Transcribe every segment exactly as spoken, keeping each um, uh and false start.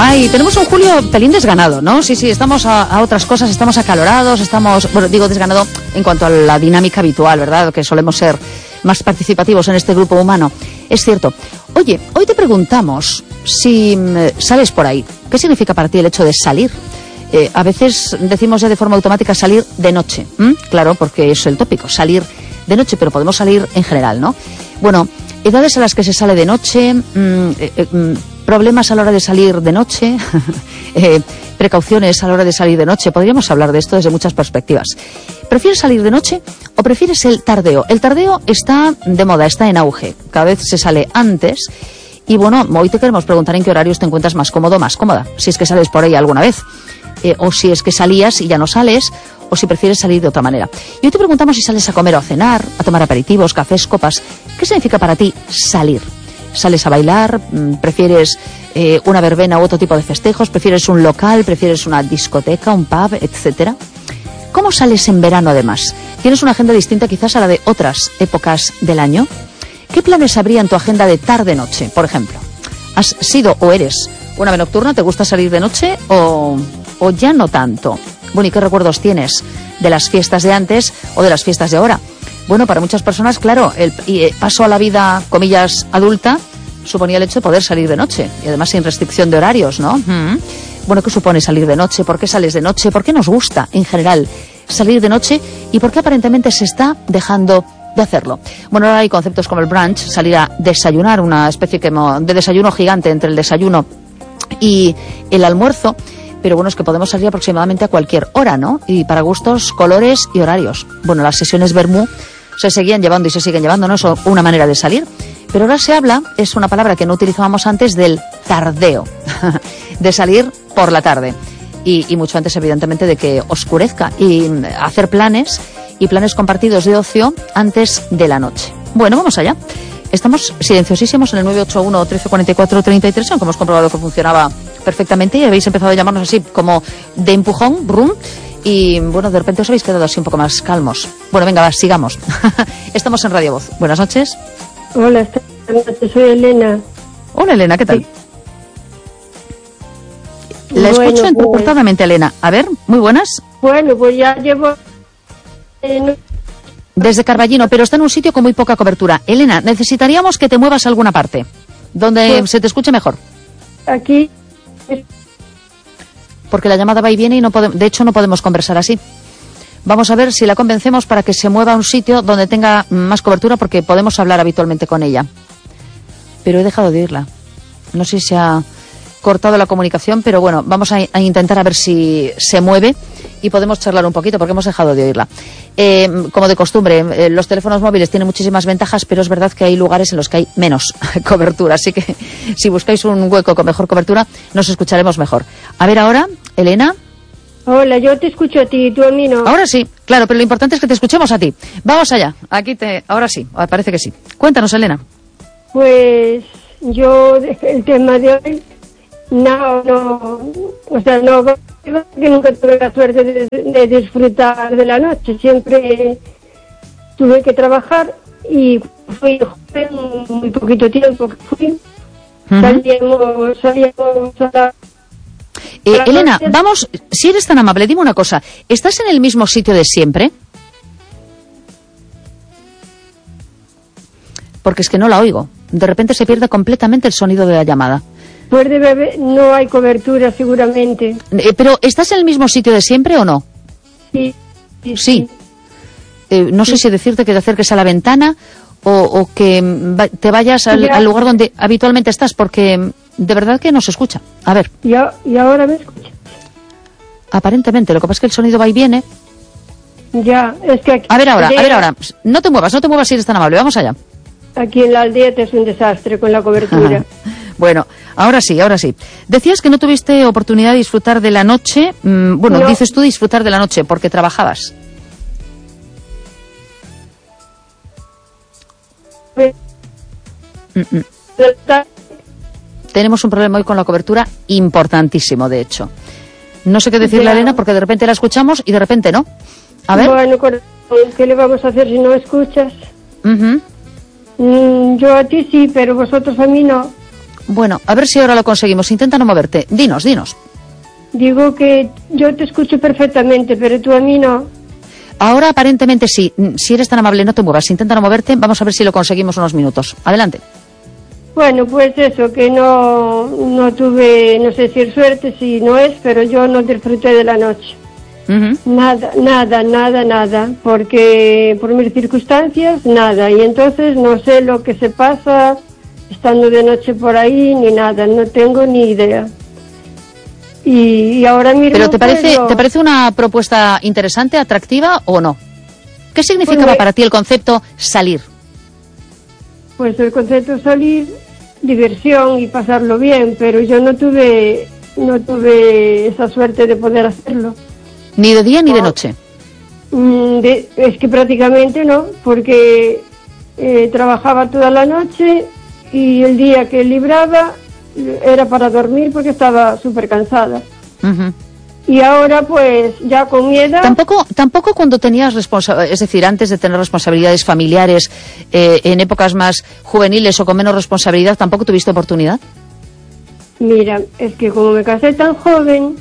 Ay, tenemos un julio pelín desganado, ¿no? Sí, sí, estamos a, a otras cosas, estamos acalorados, estamos, bueno, digo desganado en cuanto a la dinámica habitual, ¿verdad? Que solemos ser más participativos en este grupo humano. Es cierto. Oye, hoy te preguntamos si mm, sales por ahí. ¿Qué significa para ti el hecho de salir? Eh, a veces decimos ya de forma automática salir de noche. ¿Mm? Claro, porque es el tópico, salir de noche, pero podemos salir en general, ¿no? Bueno, edades a las que se sale de noche, mmm, eh, eh, problemas a la hora de salir de noche, eh, precauciones a la hora de salir de noche. Podríamos hablar de esto desde muchas perspectivas. ¿Prefieres salir de noche o prefieres el tardeo? El tardeo está de moda, está en auge. Cada vez se sale antes. Y bueno, hoy te queremos preguntar en qué horarios te encuentras más cómodo, más cómoda. Si es que sales por ahí alguna vez. Eh, o si es que salías y ya no sales, o si prefieres salir de otra manera. Y hoy te preguntamos si sales a comer o a cenar, a tomar aperitivos, cafés, copas. ¿Qué significa para ti salir? ¿Sales a bailar? ¿Prefieres eh, una verbena u otro tipo de festejos? ¿Prefieres un local? ¿Prefieres una discoteca, un pub, etcétera? ¿Cómo sales en verano además? ¿Tienes una agenda distinta quizás a la de otras épocas del año? ¿Qué planes habría en tu agenda de tarde-noche, por ejemplo? ¿Has sido o eres una ave nocturna? ¿Te gusta salir de noche o, o ya no tanto? Bueno, ¿y qué recuerdos tienes de las fiestas de antes o de las fiestas de ahora? Bueno, para muchas personas, claro, el paso a la vida, comillas, adulta, suponía el hecho de poder salir de noche. Y además sin restricción de horarios, ¿no? Mm. Bueno, ¿qué supone salir de noche? ¿Por qué sales de noche? ¿Por qué nos gusta, en general, salir de noche? ¿Y por qué aparentemente se está dejando de hacerlo? Bueno, ahora hay conceptos como el brunch, salir a desayunar, una especie de desayuno gigante entre el desayuno y el almuerzo. Pero bueno, es que podemos salir aproximadamente a cualquier hora, ¿no? Y para gustos, colores y horarios. Bueno, las sesiones vermú se seguían llevando y se siguen llevando, ¿no? Es una manera de salir. Pero ahora se habla, es una palabra que no utilizábamos antes, del tardeo. De salir por la tarde. Y, y mucho antes, evidentemente, de que oscurezca. Y hacer planes y planes compartidos de ocio antes de la noche. Bueno, vamos allá. Estamos silenciosísimos en el nueve ocho uno, trece cuarenta y cuatro, treinta y tres, aunque hemos comprobado que funcionaba perfectamente y habéis empezado a llamarnos así como de empujón, brum, y bueno, de repente os habéis quedado así un poco más calmos. Bueno, venga, va, sigamos. Estamos en Radio Voz. Buenas noches. Hola, soy Elena. Hola, Elena, ¿qué tal? La bueno, escucho entrecortadamente, pues, Elena. A ver, muy buenas. Bueno, pues ya llevo... Eh, Desde Carballino, pero está en un sitio con muy poca cobertura. Elena, necesitaríamos que te muevas a alguna parte, donde pues, se te escuche mejor. Aquí... Porque la llamada va y viene y no podemos, de hecho no podemos conversar así. Vamos a ver si la convencemos para que se mueva a un sitio donde tenga más cobertura, porque podemos hablar habitualmente con ella. Pero he dejado de oírla. No sé si se ha cortado la comunicación, pero bueno, vamos a, a intentar a ver si se mueve y podemos charlar un poquito, porque hemos dejado de oírla. Eh, como de costumbre, eh, los teléfonos móviles tienen muchísimas ventajas, pero es verdad que hay lugares en los que hay menos cobertura, así que si buscáis un hueco con mejor cobertura, nos escucharemos mejor. A ver ahora, Elena. Hola, yo te escucho a ti, tú a mí no. Ahora sí, claro, pero lo importante es que te escuchemos a ti. Vamos allá, aquí te, ahora sí, parece que sí. Cuéntanos, Elena. Pues yo, el tema de hoy, no, no, o sea, no, que nunca tuve la suerte de, de disfrutar de la noche, siempre tuve que trabajar y fui joven, muy poquito tiempo que fui, uh-huh. salíamos, salíamos a la... Eh, Elena, vamos, si eres tan amable, dime una cosa, ¿estás en el mismo sitio de siempre? Porque es que no la oigo, de repente se pierde completamente el sonido de la llamada. Pues debe haber, no hay cobertura seguramente. Eh, pero, ¿estás en el mismo sitio de siempre o no? Sí. Sí. sí. Eh, no sí. sé si decirte que te acerques a la ventana o, o que va, te vayas al, al lugar donde habitualmente estás, porque de verdad que no se escucha. A ver. ¿Y, a, y ahora me escuchas? Aparentemente, lo que pasa es que el sonido va y viene. Ya, es que aquí... A ver ahora, a ver ahora. No te muevas, no te muevas si eres tan amable. Vamos allá. Aquí en la aldea es un desastre con la cobertura. Ajá. Bueno, ahora sí, ahora sí. Decías que no tuviste oportunidad de disfrutar de la noche. Mm, bueno, no. Dices tú disfrutar de la noche porque trabajabas. Mm -mm. Tenemos un problema hoy con la cobertura importantísimo, de hecho. No sé qué decirle a Elena porque de repente la escuchamos y de repente no. A ver. Bueno, ¿qué le vamos a hacer si no escuchas? Uh-huh. mm, yo a ti sí, pero vosotros a mí no. Bueno, a ver si ahora lo conseguimos. Intenta no moverte. Dinos, dinos. Digo que yo te escucho perfectamente, pero tú a mí no. Ahora aparentemente sí. Si eres tan amable, no te muevas. Intenta no moverte. Vamos a ver si lo conseguimos unos minutos. Adelante. Bueno, pues eso, que no, no tuve, no sé si es suerte, si no es, pero yo no disfruté de la noche. Uh-huh. Nada, nada, nada, nada, porque por mis circunstancias, nada. Y entonces no sé lo que se pasa estando de noche por ahí, ni nada, no tengo ni idea. Y, y ahora mismo... ¿Pero te parece, pues, te parece una propuesta interesante, atractiva o no? ¿Qué significaba pues, para ti el concepto salir? Pues el concepto salir, diversión y pasarlo bien, pero yo no tuve, no tuve esa suerte de poder hacerlo. ¿Ni de día ni no. de noche? Mm, de, es que prácticamente no, porque eh, trabajaba toda la noche y el día que libraba era para dormir porque estaba súper cansada. Uh-huh. Y ahora pues ya con mi edad... Tampoco, tampoco cuando tenías responsabilidades, es decir, antes de tener responsabilidades familiares, eh, en épocas más juveniles o con menos responsabilidad, ¿tampoco tuviste oportunidad? Mira, es que como me casé tan joven,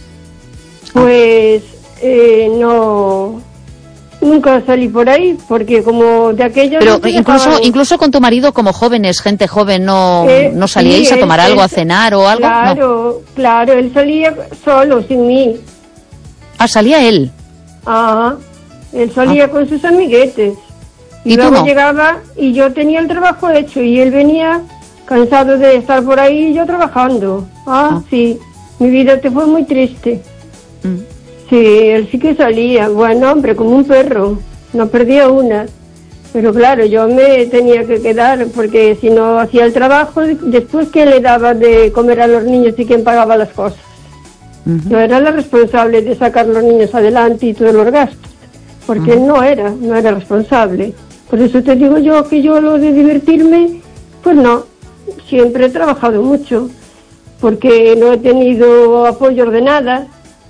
pues eh, no... Nunca salí por ahí, porque como de aquello... Pero no incluso dejaban... incluso con tu marido, como jóvenes, gente joven, ¿no, eh, no salíais sí, a tomar él, algo, él, a cenar o algo? Claro, no. claro, él salía solo, sin mí. Ah, salía él. Ah, él salía ah. con sus amiguetes. Y, ¿Y luego tú no? llegaba y yo tenía el trabajo hecho y él venía cansado de estar por ahí y yo trabajando. Ah, ah. sí, mi vida te fue muy triste. Mm. Sí, él sí que salía, bueno, hombre, como un perro, no perdía una. Pero claro, yo me tenía que quedar porque si no hacía el trabajo, después ¿quién le daba de comer a los niños y quién pagaba las cosas? Uh-huh. Yo era la responsable de sacar a los niños adelante y todos los gastos, porque uh-huh. él no era, no era responsable. Por eso te digo yo que yo lo de divertirme, pues no, siempre he trabajado mucho, porque no he tenido apoyos de nada,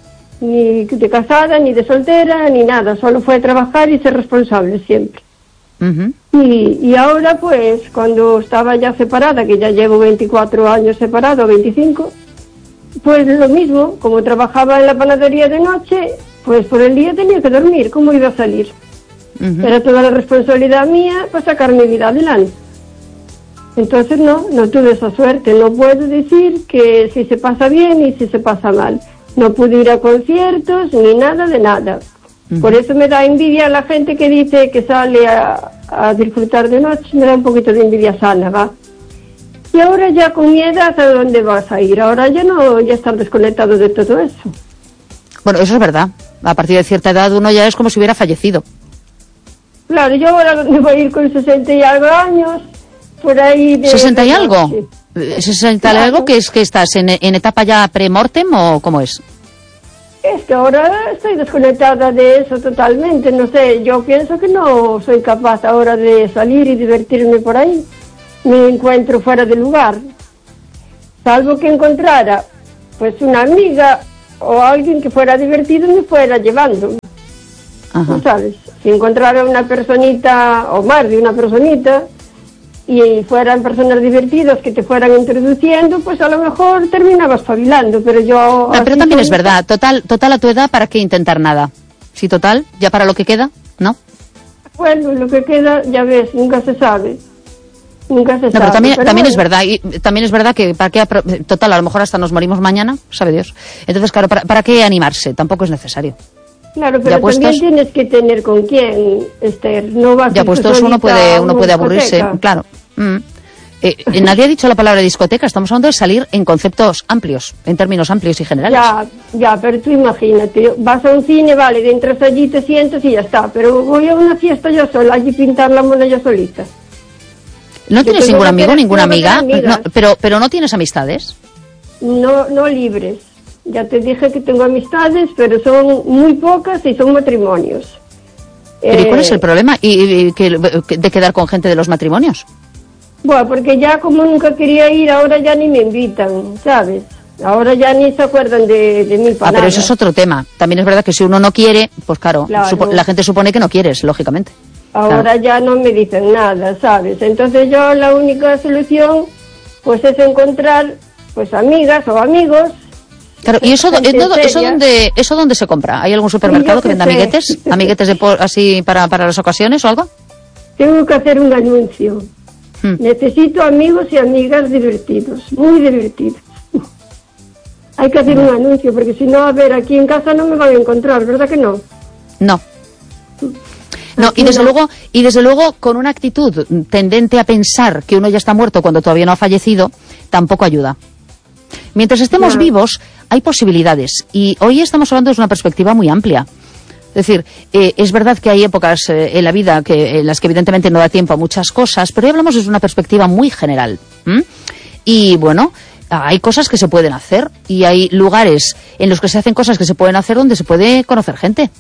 ni de casada, ni de soltera, ni nada, solo fue trabajar y ser responsable siempre. Uh-huh. Y, y ahora pues, cuando estaba ya separada, que ya llevo veinticuatro años separado, veinticinco, pues lo mismo, como trabajaba en la panadería de noche, pues por el día tenía que dormir, ¿cómo iba a salir? Uh-huh. Era toda la responsabilidad mía para sacar mi vida adelante. Entonces no, no tuve esa suerte, no puedo decir que si se pasa bien y si se pasa mal. No pude ir a conciertos ni nada de nada. Uh-huh. Por eso me da envidia la gente que dice que sale a, a disfrutar de noche, me da un poquito de envidia sana, ¿va? Y ahora ya con mi edad, ¿a dónde vas a ir? Ahora ya no, ya estar desconectado de todo eso. Bueno, eso es verdad. A partir de cierta edad uno ya es como si hubiera fallecido. Claro, yo ahora me voy a ir con sesenta y algo años, por ahí... De ¿sesenta y de algo? Noche. ¿sesenta y algo que es que estás en, en etapa ya pre-mortem o cómo es? Es que ahora estoy desconectada de eso totalmente, no sé, yo pienso que no soy capaz ahora de salir y divertirme por ahí. Me encuentro fuera de lugar, salvo que encontrara pues una amiga o alguien que fuera divertido y me fuera llevando. Ajá. ¿No sabes? Si encontrara una personita o más de una personita y fueran personas divertidas que te fueran introduciendo, pues a lo mejor terminabas espabilando, pero yo... No, pero también es verdad, total, total a tu edad, ¿para qué intentar nada? Sí, total, ya para lo que queda, ¿no? Bueno, lo que queda, ya ves, nunca se sabe. Nunca se no, sabe. Pero también, pero también bueno. es verdad, y también es verdad que para qué, total, a lo mejor hasta nos morimos mañana, sabe Dios. Entonces, claro, ¿para, para qué animarse? Tampoco es necesario. Claro, pero puestos, también tienes que tener con quién, Esther, no vas ya puestos uno puede, uno puede aburrirse, claro. Mm. Eh, nadie ha dicho la palabra discoteca, estamos hablando de salir en conceptos amplios, en términos amplios y generales. Ya, ya, pero tú imagínate, vas a un cine, vale, entras allí, te sientas y ya está, pero voy a una fiesta yo sola, allí pintar la mona yo solita. ¿No tienes ningún amigo, ninguna amiga? No, pero, pero ¿no tienes amistades? No, no libres. Ya te dije que tengo amistades, pero son muy pocas y son matrimonios. ¿Pero eh, y cuál es el problema y, y, que, de quedar con gente de los matrimonios? Bueno, porque ya como nunca quería ir, ahora ya ni me invitan, ¿sabes? Ahora ya ni se acuerdan de, de mí para Ah, pero eso es otro tema. También es verdad que si uno no quiere, pues claro, claro. Supo, la gente supone que no quieres, lógicamente. Ahora claro. ya no me dicen nada, ¿sabes? Entonces yo la única solución pues es encontrar pues amigas o amigos. Claro, ¿y eso, eso, eso, dónde, eso dónde se compra? ¿Hay algún supermercado que venda amiguetes? ¿Amiguetes de por, así para, para las ocasiones o algo? Tengo que hacer un anuncio. Hmm. Necesito amigos y amigas divertidos, muy divertidos. Hay que hacer hmm. un anuncio, porque si no, a ver, aquí en casa no me van a encontrar, ¿verdad que no? No. No, y desde luego, y desde luego con una actitud tendente a pensar que uno ya está muerto cuando todavía no ha fallecido, tampoco ayuda. Mientras estemos no. vivos, hay posibilidades. Y hoy estamos hablando desde una perspectiva muy amplia. Es decir, eh, es verdad que hay épocas eh, en la vida que, en las que evidentemente no da tiempo a muchas cosas, pero hoy hablamos desde una perspectiva muy general. ¿Mm? Y bueno, hay cosas que se pueden hacer y hay lugares en los que se hacen cosas que se pueden hacer donde se puede conocer gente.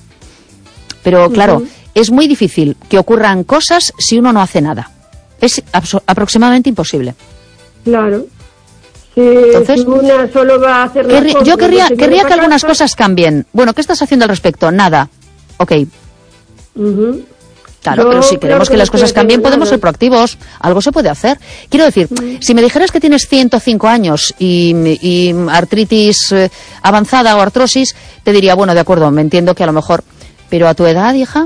Pero claro, uh-huh. es muy difícil que ocurran cosas si uno no hace nada. Es abso- aproximadamente imposible. Claro. Si, Entonces, si una solo va a hacer las querri- cosas, yo querría, si querría que algunas casa... cosas cambien. Bueno, ¿qué estás haciendo al respecto? Nada. Ok. Uh-huh. Claro, yo pero si queremos que, que las cosas cambien, podemos nada. ser proactivos. Algo se puede hacer. Quiero decir, uh-huh. si me dijeras que tienes ciento cinco años y, y artritis eh, avanzada o artrosis, te diría, bueno, de acuerdo, me entiendo que a lo mejor... Pero a tu edad, hija...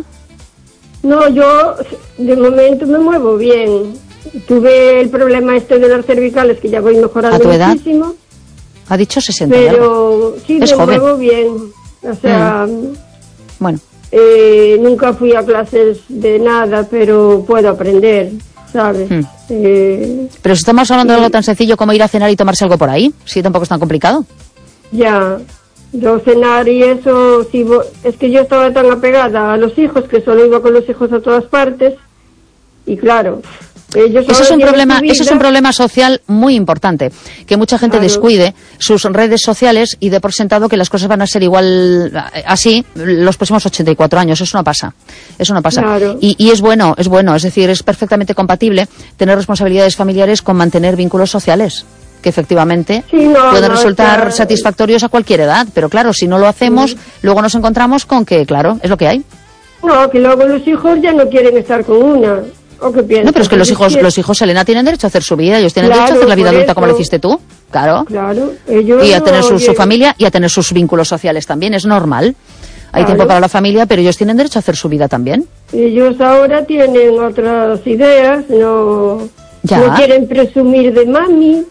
No, yo de momento me muevo bien. Tuve el problema este de las cervicales, que ya voy mejorando ¿A tu edad? muchísimo. Ha dicho sesenta. Pero sí, es me joven. muevo bien. O sea, mm. bueno. Eh, nunca fui a clases de nada, pero puedo aprender, ¿sabes? Mm. Eh, pero si estamos hablando sí. de algo tan sencillo como ir a cenar y tomarse algo por ahí, sí, tampoco es tan complicado. Ya. Yo cenar y eso, sí, es que yo estaba tan apegada a los hijos que solo iba con los hijos a todas partes y claro, ellos eso es un problema, eso es un problema social muy importante, que mucha gente claro. descuide sus redes sociales y dé por sentado que las cosas van a ser igual así los próximos ochenta y cuatro años. Eso no pasa, eso no pasa. Claro. Y, y es bueno, es bueno, es decir, es perfectamente compatible tener responsabilidades familiares con mantener vínculos sociales, que efectivamente sí, no, pueden no, resultar claro. satisfactorios a cualquier edad, pero claro, si no lo hacemos, sí. luego nos encontramos con que, claro, es lo que hay. No, que luego los hijos ya no quieren estar con una, ¿o qué piensas? No, pero es que los hijos, los hijos, Elena, tienen derecho a hacer su vida, ellos tienen claro, derecho a hacer la vida adulta eso. como lo hiciste tú, claro. Claro, ellos y a tener no, su, oye... su familia y a tener sus vínculos sociales también, es normal. Hay claro. tiempo para la familia, pero ellos tienen derecho a hacer su vida también. Ellos ahora tienen otras ideas, no, ya. no quieren presumir de mami.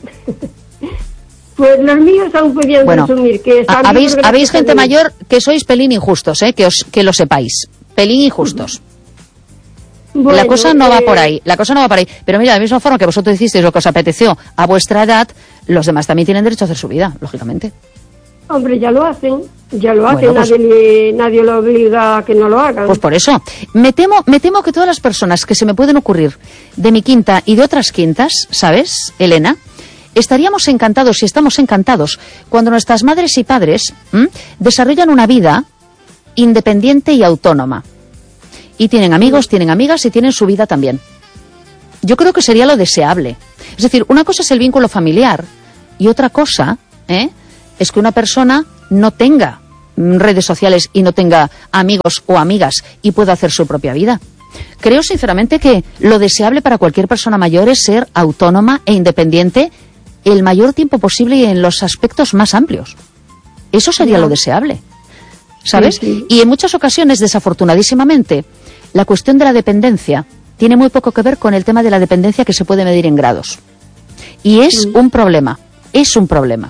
Pues los míos aún podían bueno, presumir que habéis, habéis gente mayor que sois pelín injustos, ¿eh? que, os, que lo sepáis. Pelín injustos. Bueno, la cosa no eh... va por ahí, la cosa no va por ahí. Pero mira, de la misma forma que vosotros hicisteis lo que os apeteció a vuestra edad, los demás también tienen derecho a hacer su vida, lógicamente. Hombre, ya lo hacen, ya lo hacen, bueno, pues, nadie, nadie lo obliga a que no lo hagan. Pues por eso, me temo, me temo que todas las personas que se me pueden ocurrir de mi quinta y de otras quintas, ¿sabes, Elena? Estaríamos encantados y estamos encantados cuando nuestras madres y padres ¿m? desarrollan una vida independiente y autónoma. Y tienen amigos, tienen amigas y tienen su vida también. Yo creo que sería lo deseable. Es decir, una cosa es el vínculo familiar y otra cosa ¿eh? es que una persona no tenga redes sociales y no tenga amigos o amigas y pueda hacer su propia vida. Creo sinceramente que lo deseable para cualquier persona mayor es ser autónoma e independiente el mayor tiempo posible y en los aspectos más amplios. Eso sería no. lo deseable, ¿sabes? Sí, sí. Y en muchas ocasiones, desafortunadísimamente, la cuestión de la dependencia tiene muy poco que ver con el tema de la dependencia que se puede medir en grados. Y es sí. un problema, es un problema.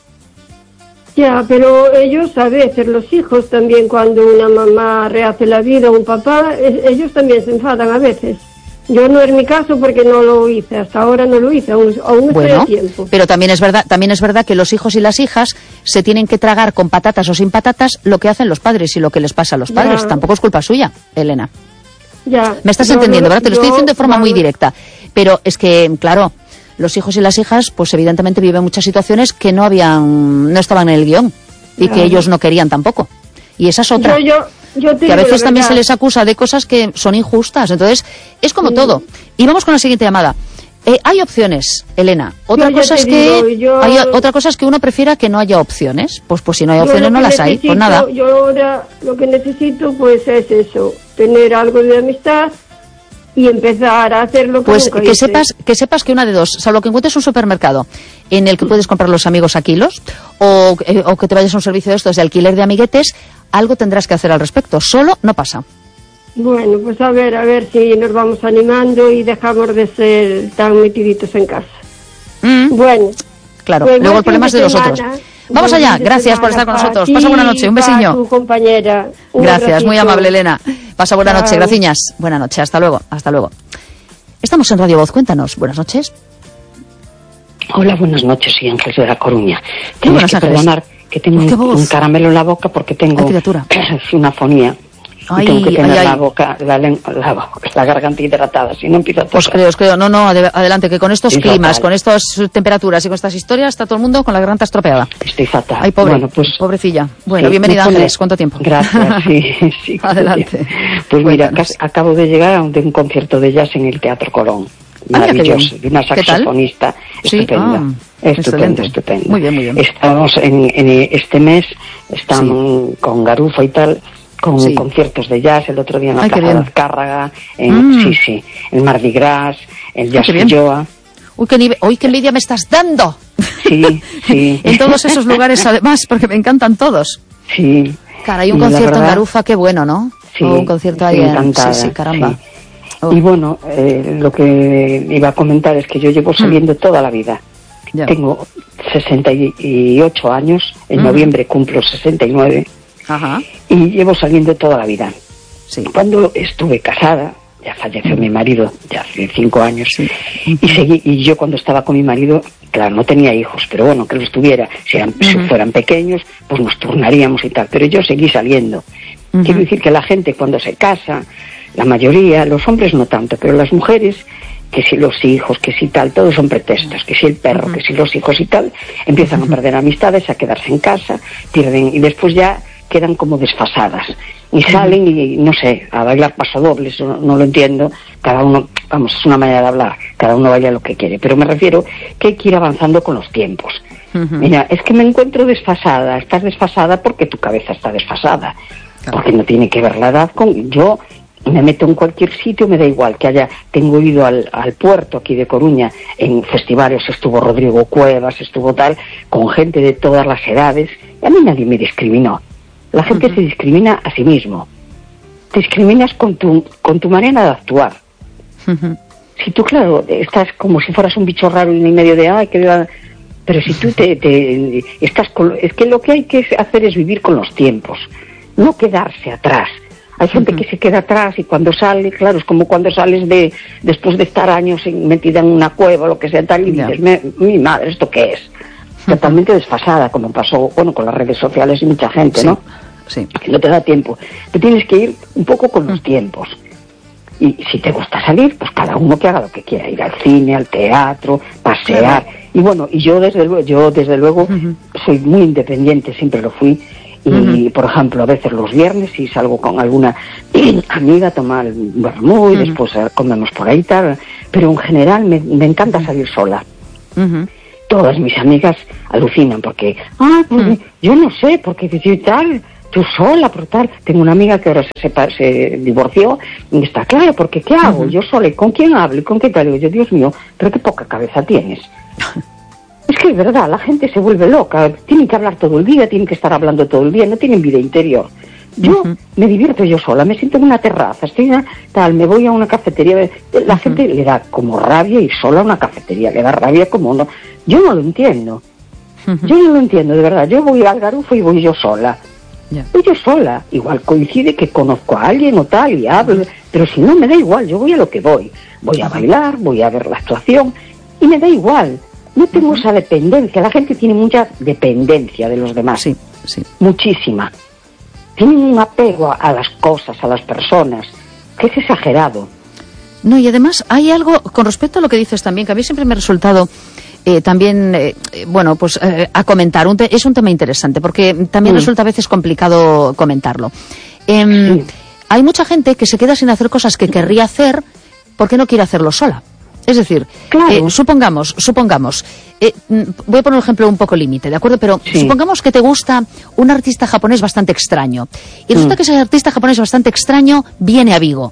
Ya, pero ellos a veces, los hijos también, cuando una mamá rehace la vida o un papá, ellos también se enfadan a veces. Yo no es mi caso porque no lo hice, hasta ahora no lo hice, aún, aún bueno, estoy a tiempo. Pero también es verdad, también es verdad que los hijos y las hijas se tienen que tragar con patatas o sin patatas lo que hacen los padres y lo que les pasa a los padres. Ya. Tampoco es culpa suya, Elena. Ya. Me estás yo, entendiendo, yo, ¿verdad? Te lo yo, estoy diciendo de forma vale. muy directa. Pero es que, claro, los hijos y las hijas, pues evidentemente viven muchas situaciones que no habían, no estaban en el guión y ya. que ellos no querían tampoco. Y esa es otra. Yo, yo... Yo que a veces también se les acusa de cosas que son injustas. Entonces, es como sí. todo. Y vamos con la siguiente llamada. Eh, hay opciones, Elena. Otra yo cosa es digo, que yo... hay, otra cosa es que uno prefiera que no haya opciones. Pues pues si no hay opciones no las hay. Pues nada. Yo ahora lo que necesito pues es eso, tener algo de amistad y empezar a hacer lo que Pues nunca que hice. sepas, que sepas que una de dos, salvo que encuentres un supermercado en el que puedes comprar los amigos a kilos, o, eh, o que te vayas a un servicio de estos de alquiler de amiguetes, algo tendrás que hacer al respecto. Solo no pasa. Bueno, pues a ver, a ver si nos vamos animando y dejamos de ser tan metiditos en casa. Mm, Bueno. claro, pues luego buen el problema es fin de los semana. otros. Vamos Buen allá, fin de gracias por semana estar con para nosotros. ti, Pasa buena noche, un para besiño. tu compañera. Un Gracias, abracito. muy amable, Elena. Pasa buena Chao. noche, graciñas. Buena noche, hasta luego, hasta luego. Estamos en Radio Voz, cuéntanos. Buenas noches. Hola, buenas noches, soy Ángeles de La Coruña. Qué Tienes buenas, que Ángeles. perdonar que tengo Qué un, voz. un caramelo en la boca porque tengo Ay, criatura. una fonía. Ay, y tengo que tener ay, ay. la boca, la, len- la, la garganta hidratada, si no empiezo a Os toser. creo, os creo. No, no, ade- adelante, que con estos Sí, climas, fatal. con estas temperaturas y con estas historias, está todo el mundo con la garganta estropeada. Estoy fatal. Ay, pobre, Bueno, pues, pobrecilla. Bueno, sí, bienvenida, me pone- Ángeles. ¿Cuánto tiempo? Gracias, sí, sí. Adelante. Pues mira, Cuéntanos. cas- acabo de llegar a un, de un concierto de jazz en el Teatro Colón. Ah, mira, qué Maravilloso, bien. de una ¿Qué tal? saxofonista Sí, estupenda. ah, estupenda, excelente. estupenda. Muy bien, muy bien. Estamos en, en este mes, estamos con Garufa y tal, con Sí. conciertos de jazz, el otro día en la Ay, qué Plaza de bien. Azcárraga, en, Mm. sí, sí, en Mardi Gras, en Jazz qué bien. Filloa. Uy, qué, nive- uy, qué envidia me estás dando. Sí, sí. En todos esos lugares, además, porque me encantan todos. Sí. Cara, hay un Y la concierto en verdad- Garufa, qué bueno, ¿no? Sí, O un concierto ahí estoy en... encantada, Sí, sí, caramba. sí. Oh, Y bueno, eh, lo que iba a comentar es que yo llevo saliendo toda la vida. ya. Tengo sesenta y ocho años, en Ujú. noviembre cumplo sesenta y nueve Ajá, y llevo saliendo toda la vida. sí. Cuando estuve casada, ya falleció mi marido, ya hace cinco años, Sí. y seguí, y yo cuando estaba con mi marido, claro, no tenía hijos, pero bueno, que los tuviera, si, eran, si Ujú. fueran pequeños, pues nos turnaríamos y tal, pero yo seguí saliendo. Ujú. Quiero decir que la gente cuando se casa, la mayoría, los hombres no tanto, pero las mujeres, que si los hijos, que si tal, todos son pretextos, que si el perro, Ujú. que si los hijos y tal, empiezan a perder amistades, a quedarse en casa, pierden, y después ya quedan como desfasadas, y salen y, no sé, a bailar pasodobles, no, no lo entiendo, cada uno, vamos, es una manera de hablar, cada uno baila lo que quiere, pero me refiero que hay que ir avanzando con los tiempos. Ujú. Mira, es que me encuentro desfasada, estás desfasada porque tu cabeza está desfasada, Claro. porque no tiene que ver la edad con... Yo me meto en cualquier sitio, me da igual que haya... Tengo ido al, al puerto aquí de Coruña, en festivales estuvo Rodrigo Cuevas, estuvo tal, con gente de todas las edades, y a mí nadie me discriminó. La gente Ujú. se discrimina a sí mismo. Te discriminas con tu, con tu manera de actuar. Ujú. Si tú, claro, estás como si fueras un bicho raro y en medio de... ay, que viva-". Pero si tú te, te estás con... Es que lo que hay que hacer es vivir con los tiempos, no quedarse atrás. Hay gente Ujú. que se queda atrás y cuando sale, claro, es como cuando sales de después de estar años en- metida en una cueva o lo que sea tal y Ya. dices, "Me- mi madre, ¿esto qué es?". Totalmente desfasada, como pasó, bueno, con las redes sociales y mucha gente, Sí, ¿no? sí. Que no te da tiempo. Te tienes que ir un poco con los tiempos. Y si te gusta salir, pues cada uno que haga lo que quiera, ir al cine, al teatro, pasear. Claro. Y bueno, y yo desde luego, yo desde luego Ujú. soy muy independiente, siempre lo fui. Y Ujú. por ejemplo, a veces los viernes si salgo con alguna amiga a tomar vermú y Ujú. después eh, comemos por ahí tal. Pero en general me, me encanta salir sola. Ujú. Todas mis amigas alucinan porque, ah, pues Mm. yo no sé, porque yo tal, tú sola, por tal. Tengo una amiga que ahora se, separ- se divorció y está claro, porque ¿qué hago? Ujú. Yo sola, ¿y con quién hablo? ¿Y con qué tal? Y yo, Dios mío, pero qué poca cabeza tienes. Es que es verdad, la gente se vuelve loca, tienen que hablar todo el día, tienen que estar hablando todo el día, no tienen vida interior. Yo Ujú. me divierto yo sola, me siento en una terraza, estoy en una- tal, me voy a una cafetería, la Ujú. gente le da como rabia ir sola a una cafetería, le da rabia como no, yo no lo entiendo, Ujú. yo no lo entiendo de verdad, yo voy al Garufo y voy yo sola, Ya. voy yo sola, igual coincide que conozco a alguien o tal y hablo, pero si no me da igual, yo voy a lo que voy, voy a bailar, voy a ver la actuación y me da igual, no tengo esa dependencia, la gente tiene mucha dependencia de los demás, Sí, sí. muchísima. Tienen un apego a, a las cosas, a las personas, que es exagerado. No, y además hay algo con respecto a lo que dices también, que a mí siempre me ha resultado eh, también, eh, eh, bueno, pues eh, a comentar. Un te- es un tema interesante, porque también Mm. resulta a veces complicado comentarlo. Em, Sí. Hay mucha gente que se queda sin hacer cosas que querría hacer porque no quiere hacerlo sola. Es decir, Claro. eh, supongamos, supongamos, eh, mm, voy a poner un ejemplo un poco límite, ¿de acuerdo? Pero Sí. supongamos que te gusta un artista japonés bastante extraño. Y resulta Mm. que ese artista japonés bastante extraño viene a Vigo.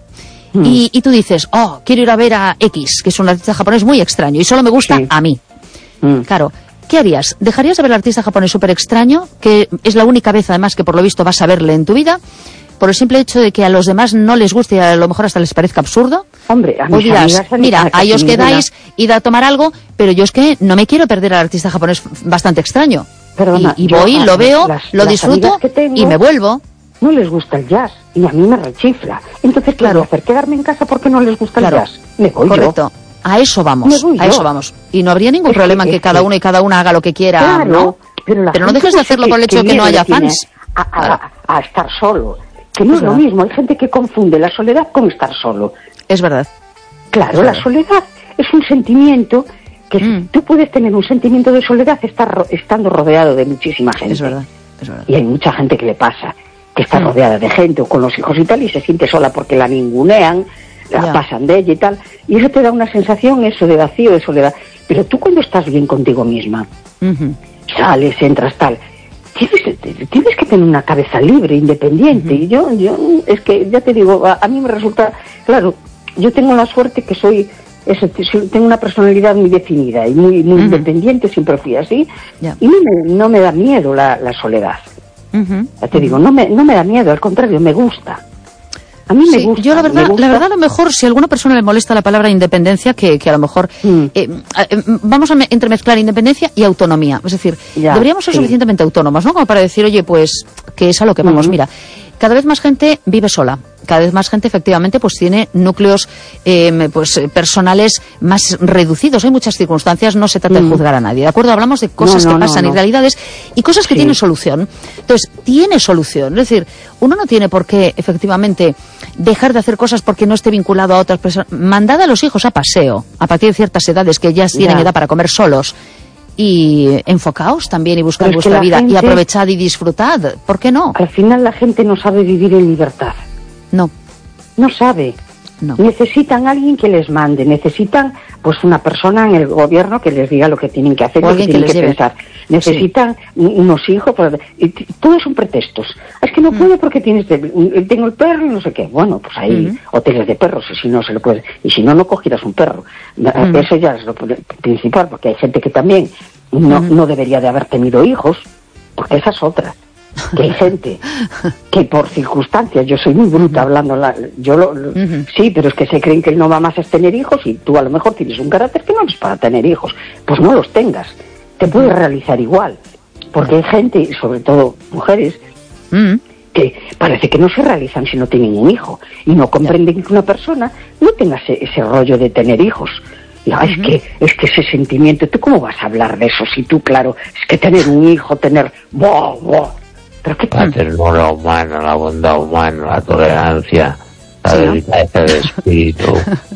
Mm. Y, y tú dices, oh, quiero ir a ver a X, que es un artista japonés muy extraño y solo me gusta sí. a mí. Mm. Claro, ¿qué harías? ¿Dejarías de ver al artista japonés súper extraño, que es la única vez además que por lo visto vas a verle en tu vida, por el simple hecho de que a los demás no les guste y a lo mejor hasta les parezca absurdo? Hombre, a o dirás, mira, ahí os quedáis, id a tomar algo, pero yo es que no me quiero perder al artista japonés bastante extraño. Perdona, y, y voy, yo, lo veo, las, lo las disfruto tengo, y me vuelvo. No les gusta el jazz y a mí me rechifla. Entonces, ¿qué voy a hacer? ¿Quedarme en casa porque no les gusta claro. el jazz? Me voy Correcto. yo. A eso vamos, a eso vamos. Y no habría ningún es problema que, en que cada que, uno y cada una haga lo que quiera, claro, ¿no? Pero, pero no dejes de hacerlo que, por el hecho de que no haya fans. A, a, claro. a, a estar solo. Que no es, es lo mismo. Hay gente que confunde la soledad con estar solo. Es verdad. Claro, es la verdad. soledad es un sentimiento que mm. tú puedes tener un sentimiento de soledad estar, estando rodeado de muchísima gente. Es verdad, es verdad. Y hay mucha gente que le pasa, que está mm. rodeada de gente o con los hijos y tal, y se siente sola porque la ningunean, la ya. pasan de ella y tal. Y eso te da una sensación, eso, de vacío, de soledad. Pero tú cuando estás bien contigo misma, uh-huh. sales, entras, tal, tienes, tienes que tener una cabeza libre, independiente. Uh-huh. Y yo, yo, es que, ya te digo, a, a mí me resulta, claro, yo tengo la suerte que soy, eso, tengo una personalidad muy definida y muy, muy uh-huh. independiente, siempre fui así, yeah. y no me, no me da miedo la, la soledad. Uh-huh. Ya te uh-huh. digo, no me, no me da miedo, al contrario, me gusta. A mí me sí, gusta. Yo la verdad, gusta. la verdad a lo mejor si a alguna persona le molesta la palabra independencia, que, que a lo mejor mm. eh, eh, vamos a me, entremezclar independencia y autonomía. Es decir, ya, deberíamos ser sí. suficientemente autónomos, ¿no? Como para decir, oye, pues que es a lo que vamos. Mm. Mira, cada vez más gente vive sola. Cada vez más gente efectivamente pues tiene núcleos eh, pues personales más reducidos. Hay muchas circunstancias, no se trata mm. de juzgar a nadie, ¿de acuerdo? Hablamos de cosas no, no, que pasan no, no. y realidades y cosas que sí. tienen solución. Entonces, tiene solución. Es decir, uno no tiene por qué efectivamente dejar de hacer cosas porque no esté vinculado a otras personas. Mandad a los hijos a paseo a partir de ciertas edades que ya tienen ya. edad para comer solos. Y enfocaos también y buscad vuestra vida gente, y aprovechad y disfrutad. ¿Por qué no? Al final la gente no sabe vivir en libertad. No. No sabe. No. Necesitan a alguien que les mande, necesitan pues una persona en el gobierno que les diga lo que tienen que hacer, lo que tienen que, que pensar. Necesitan sí. unos hijos, pues, y todo son pretextos. Es que no mm. puedo porque tienes de, tengo el perro y no sé qué. Bueno, pues hay mm. hoteles de perros, y si no se le puede, y si no, no cogieras un perro. Mm. Eso ya es lo principal, porque hay gente que también no, mm. no debería de haber tenido hijos, porque esa es otra. Que hay gente que por circunstancias, yo soy muy bruta hablando, la, yo lo, lo uh-huh. sí, pero es que se creen que no va más es tener hijos y tú a lo mejor tienes un carácter que no es para tener hijos, pues no los tengas, te puedes realizar igual, porque hay gente, sobre todo mujeres, uh-huh. que parece que no se realizan si no tienen un hijo y no comprenden que una persona no tenga ese, ese rollo de tener hijos. No, uh-huh. es que es que ese sentimiento, ¿tú cómo vas a hablar de eso? Si tú, claro, es que tener un hijo, tener... ¡Buah, buah! ¿Pero qué la ternura humana, la bondad humana, la tolerancia, la sí, delicadeza de espíritu,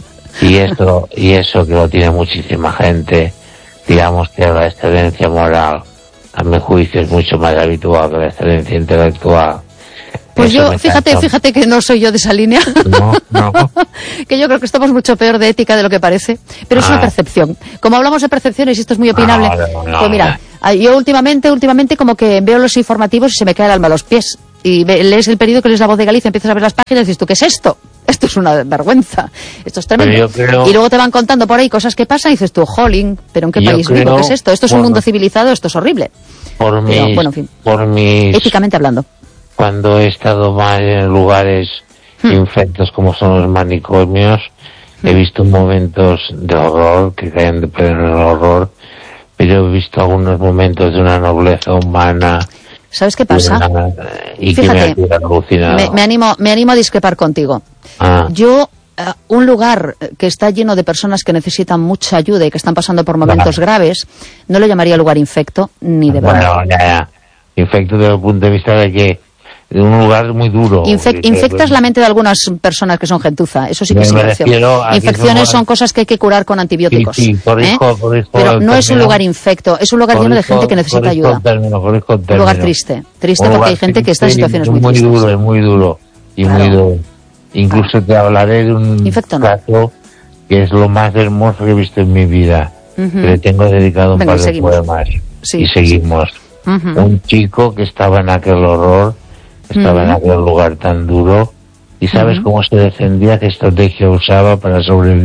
y esto y eso que lo tiene muchísima gente, digamos que la excelencia moral, a mi juicio, es mucho más habitual que la excelencia intelectual. Pues eso yo, fíjate, canso. fíjate que no soy yo de esa línea. No, no. Que yo creo que estamos mucho peor de ética de lo que parece. Pero es ah. una percepción. Como hablamos de percepciones y esto es muy opinable, no, no, pues mira, no. yo últimamente, últimamente como que veo los informativos y se me cae el alma a los pies. Y lees el periódico, lees La Voz de Galicia, empiezas a ver las páginas y dices tú, ¿qué es esto? Esto es una vergüenza. Esto es tremendo. Creo... Y luego te van contando por ahí cosas que pasan y dices tú, jolín, ¿pero en qué yo país creo... vivo? ¿Qué es esto? Esto es bueno, un mundo civilizado, esto es horrible. Por mis, pero, bueno, en fin, por mis... éticamente hablando. Cuando he estado mal en lugares hmm. infectos como son los manicomios, hmm. he visto momentos de horror, que caen de pleno en el horror, pero he visto algunos momentos de una nobleza humana. ¿Sabes qué pasa? Una, y Fíjate, que me, alucinado. me, me, animo, me animo a discrepar contigo. Ah. Yo, uh, un lugar que está lleno de personas que necesitan mucha ayuda y que están pasando por momentos nah. graves, no lo llamaría lugar infecto, ni de verdad. Bueno, nada. Infecto desde el punto de vista de que un lugar muy duro. Infec infectas la mente de algunas personas que son gentuza, eso sí que es infección. Infecciones son cosas que hay que curar con antibióticos. Sí, sí, por ¿eh? hijo, por hijo, pero no término, es un lugar infecto, es un lugar lleno hijo, de gente que necesita ayuda. Término, por hijo, un lugar triste, triste porque hay gente que está en situaciones muy, muy tristes. Muy duro, es muy duro, y claro. muy duro. Incluso te hablaré de un infecto, no. caso que es lo más hermoso que he visto en mi vida. Uh-huh. Que le tengo dedicado un Venga, par de seguimos. poemas. Sí, y seguimos. Sí. Uh-huh. Un chico que estaba en aquel horror, estaba uh-huh. en aquel lugar tan duro, ¿Y sabes Ujú. cómo se defendía? ¿Qué estrategia usaba para sobrevivir?